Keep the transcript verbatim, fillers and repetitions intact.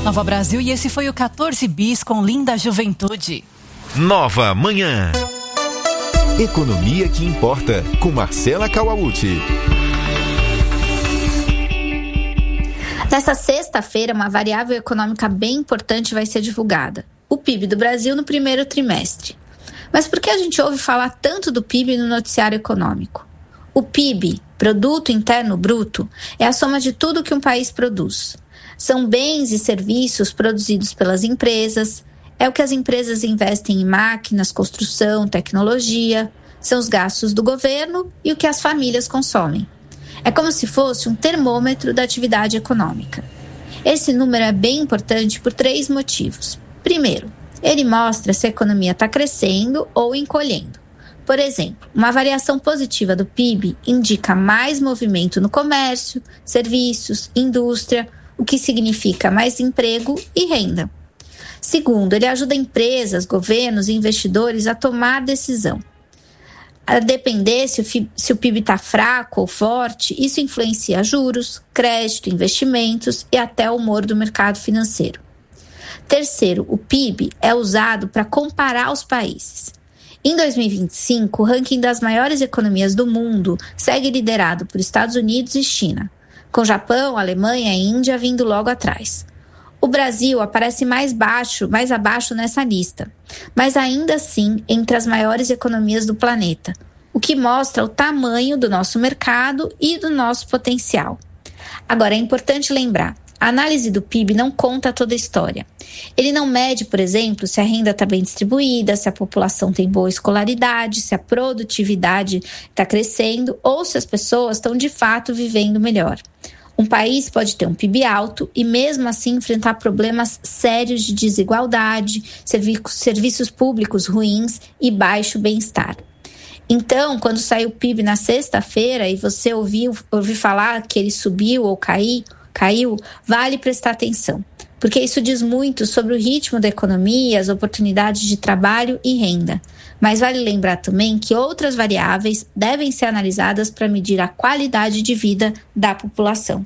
Nova Brasil, e esse foi o quatorze bis com Linda Juventude. Nova Manhã. Economia que importa, com Marcela Kawauchi. Nessa sexta-feira, uma variável econômica bem importante vai ser divulgada: o P I B do Brasil no primeiro trimestre. Mas por que a gente ouve falar tanto do P I B no noticiário econômico? O P I B, Produto Interno Bruto, é a soma de tudo que um país produz. São bens e serviços produzidos pelas empresas, é o que as empresas investem em máquinas, construção, tecnologia, são os gastos do governo e o que as famílias consomem. É como se fosse um termômetro da atividade econômica. Esse número é bem importante por três motivos. Primeiro, ele mostra se a economia está crescendo ou encolhendo. Por exemplo, uma variação positiva do P I B indica mais movimento no comércio, serviços, indústria, o que significa mais emprego e renda. Segundo, ele ajuda empresas, governos e investidores a tomar decisão. A depender se o, se o P I B está fraco ou forte, isso influencia juros, crédito, investimentos e até o humor do mercado financeiro. Terceiro, o P I B é usado para comparar os países. Em dois mil e vinte e cinco, o ranking das maiores economias do mundo segue liderado por Estados Unidos e China, com Japão, Alemanha e Índia vindo logo atrás. O Brasil aparece mais baixo, mais abaixo nessa lista, mas ainda assim entre as maiores economias do planeta, o que mostra o tamanho do nosso mercado e do nosso potencial. Agora, é importante lembrar, a análise do P I B não conta toda a história. Ele não mede, por exemplo, se a renda está bem distribuída, se a população tem boa escolaridade, se a produtividade está crescendo ou se as pessoas estão de fato vivendo melhor. Um país pode ter um P I B alto e mesmo assim enfrentar problemas sérios de desigualdade, serviços públicos ruins e baixo bem-estar. Então, quando sair o P I B na sexta-feira e você ouviu, ouviu falar que ele subiu ou caiu, caiu, vale prestar atenção, porque isso diz muito sobre o ritmo da economia, as oportunidades de trabalho e renda. Mas vale lembrar também que outras variáveis devem ser analisadas para medir a qualidade de vida da população.